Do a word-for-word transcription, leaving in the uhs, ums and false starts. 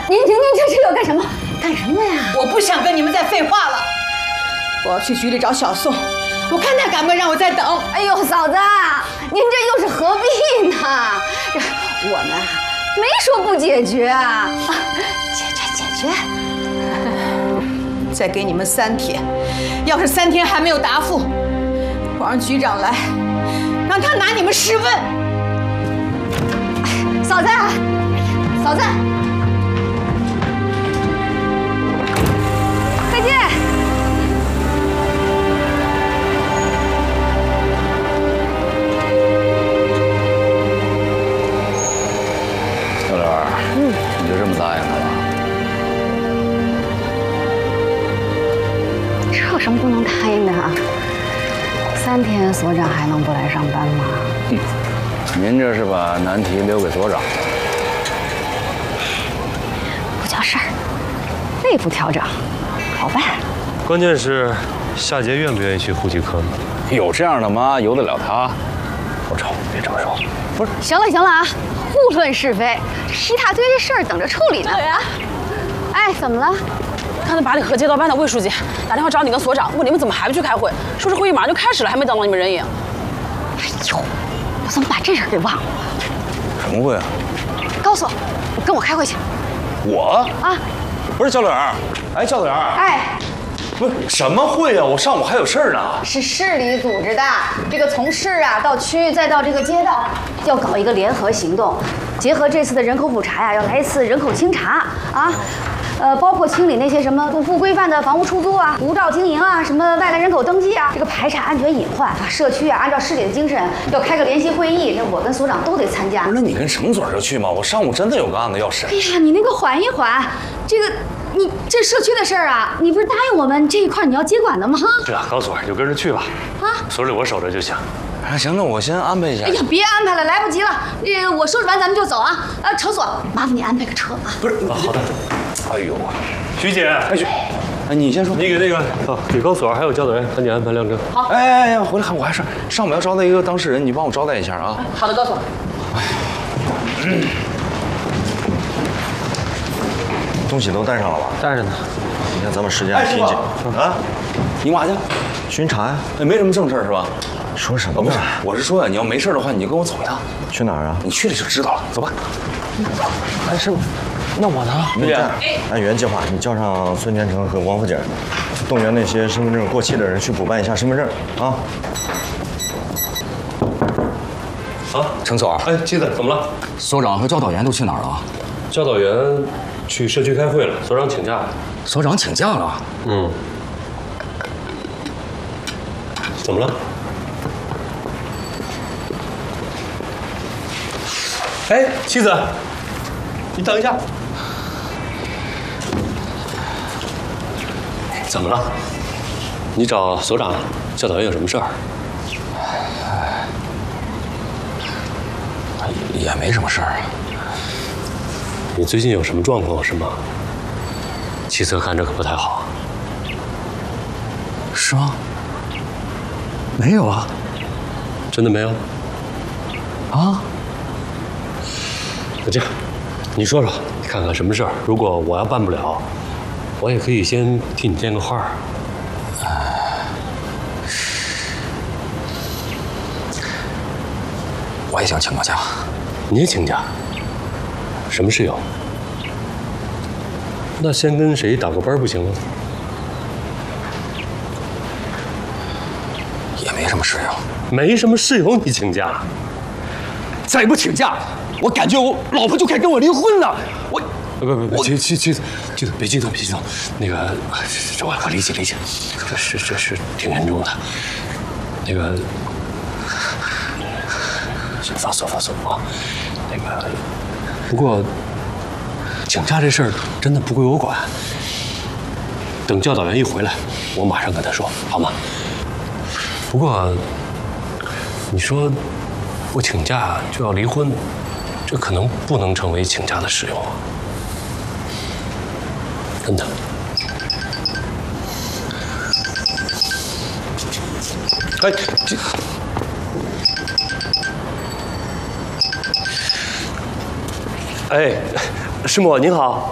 您您您这这要干什么？干什么呀？ 我不想跟你们再废话了，我要去局里找小宋，我看他敢不敢让我再等。 哎呦，嫂子，您这又是何必呢？这我们啊，没说不解决啊，解决解决。 再给你们三天，要是三天还没有答复，我让局长来，让他拿你们试问。 嫂子，嫂子。 再见。 小刘，嗯，你就这么答应他了？ 这有什么不能答应的啊？三天所长还能不来上班吗？ 哼，您这是把难题留给所长了。 不叫事儿，内部调整。 好办， 关键是夏杰愿不愿意去户籍科呢？ 有这样的妈由得了他？我操，别这么说。不是， 行了行了啊，勿论是非，一大堆这事儿等着处理呢。对呀。哎，怎么了？ 刚才把你和街道办的魏书记打电话找你跟所长，问你们怎么还不去开会，说是会议马上就开始了，还没等到你们人影。 哎呦，我怎么把这事儿给忘了？ 什么会啊？ 告诉我，你跟我开会去。 我啊。 不是焦队员，哎，焦队员， 哎， 不是什么会啊？我上午还有事儿呢。 是市里组织的，这个从市啊到区再到这个街道，要搞一个联合行动，结合这次的人口普查呀，要来一次人口清查啊。呃，包括清理那些什么不不规范的房屋出租啊、无照经营啊、什么外来人口登记啊，这个排查安全隐患啊，社区啊，按照市里的精神要开个联席会议，那我跟所长都得参加。 不是，那你跟省组就去吗？我上午真的有个案子要审。 哎呀，你那个缓一缓，这个你这社区的事儿啊，你不是答应我们这一块你要接管的吗？ 是啊，高所就跟着去吧。啊，所里我守着就行。 啊，行，那我先安排一下。 哎呀，别安排了，来不及了。这我收拾完咱们就走啊。呃，程所，麻烦你安排个车啊。 不是， 啊，好的。 哎呦， 徐姐， 哎徐，哎你先说， 你给那个啊，给高所还有教导员赶紧安排辆车。 好。 哎哎哎，回来我还是上午要招待一个当事人，你帮我招待一下啊。 好的，高所。 哎，嗯， 东西都带上了吧？ 带着呢。 你看咱们时间还挺紧啊。你干嘛去？ 巡查呀。 哎，没什么正事是吧？ 说什么呢？ 我是说呀，你要没事的话，你就跟我走一趟。 去哪儿啊？ 你去了就知道了。走吧。 哎，师傅，那我呢？你这样，按原计划，你叫上孙天成和王府井，动员那些身份证过期的人去补办一下身份证啊。 啊， 程所， 哎，妻子，怎么了？ 所长和教导员都去哪儿了？ 教导员去社区开会了，所长请假了。 所长请假了？ 嗯。怎么了？哎，妻子，你等一下。怎么了？你找所长、教导员有什么事儿？ 也没什么事儿啊。 你最近有什么状况是吗？气色看着可不太好。 是吗？没有啊。 真的没有？ 啊？ 那这样，你说说，你看看什么事儿？如果我要办不了，我也可以先替你垫个话儿。 我也想请个假。 你也请假？什么事有？那先跟谁打个班不行吗？ 也没什么事有。 没什么事有，你请假？ 再不请假，我感觉我老婆就该跟我离婚了。我不不不，妻妻妻子，妻子别激动，别激动。那个，这我我理解理解，这是这是挺严重的。那个，先放松放松啊。那个，不过请假这事儿真的不归我管。等教导员一回来，我马上跟他说，好吗？不过，你说我请假就要离婚，这可能不能成为请假的事由啊。真的。哎，这，哎，师母您好。